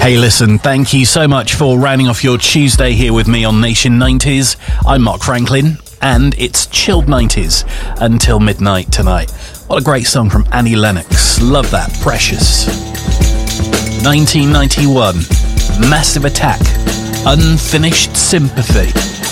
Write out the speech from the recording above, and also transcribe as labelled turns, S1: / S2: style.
S1: Hey, listen, thank you so much for rounding off your Tuesday here with me on Nation 90s. I'm Mark Franklin, and it's chilled 90s until midnight tonight. What a great song from Annie Lennox. Love that. Precious. 1991. Massive Attack. Unfinished Sympathy.